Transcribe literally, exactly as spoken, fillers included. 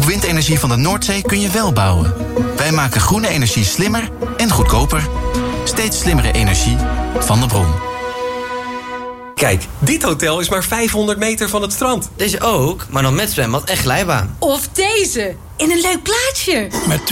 Op windenergie van de Noordzee kun je wel bouwen. Wij maken groene energie slimmer en goedkoper. Steeds slimmere energie van de bron. Kijk, dit hotel is maar vijfhonderd meter van het strand. Deze ook, maar dan met zwembad en glijbaan. Of deze, in een leuk plaatsje. Met